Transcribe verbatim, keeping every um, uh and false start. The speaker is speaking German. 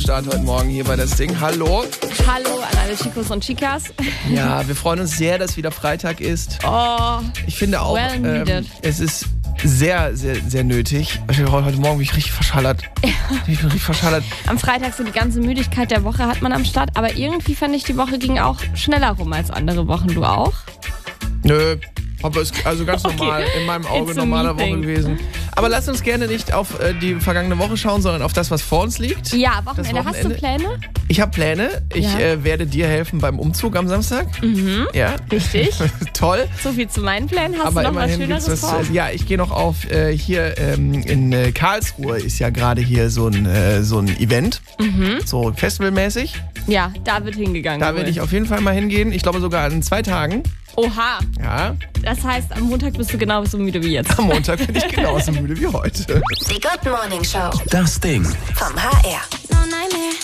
Start heute Morgen hier bei das Ding. Hallo. Hallo an alle Chicos und Chicas. Ja, wir freuen uns sehr, dass wieder Freitag ist. Oh, ich finde auch, well ähm, es ist sehr, sehr, sehr nötig. Heute Morgen bin ich richtig verschallert. Ich bin richtig verschallert. Am Freitag so die ganze Müdigkeit der Woche hat man am Start. Aber irgendwie fand ich, die Woche ging auch schneller rum als andere Wochen. Du auch? Nö. Aber es ist also ganz normal, okay. In meinem Auge normaler Woche gewesen. Aber lass uns gerne nicht auf äh, die vergangene Woche schauen, sondern auf das, was vor uns liegt. Ja, Wochenende. Wochenende. Hast du Pläne? Ich habe Pläne. Ich ja. äh, werde dir helfen beim Umzug am Samstag. Mhm. Ja. Richtig. Toll. So viel zu meinen Plänen. Hast Aber du noch was Schöneres das, vor? Ja, ich gehe noch auf äh, hier ähm, in äh, Karlsruhe ist ja gerade hier so ein, äh, so ein Event. Mhm. So festivalmäßig. Ja, da wird hingegangen. Da werde ich auf jeden Fall mal hingehen. Ich glaube sogar in zwei Tagen. Oha. Ja. Das heißt, am Montag bist du genauso müde wie jetzt. Am Montag bin ich genauso müde wie heute. Die Good Morning Show. Das Ding. Vom H R.